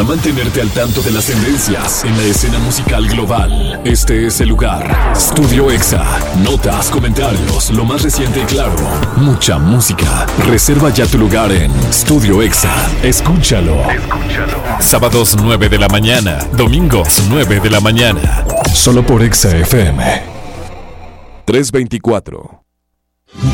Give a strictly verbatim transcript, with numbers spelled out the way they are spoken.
Para mantenerte al tanto de las tendencias en la escena musical global, este es el lugar. Estudio Exa. Notas, comentarios, lo más reciente y claro. Mucha música. Reserva ya tu lugar en Estudio Exa. Escúchalo. Escúchalo. Sábados nueve de la mañana. Domingos nueve de la mañana. Solo por Exa F M. trescientos veinticuatro.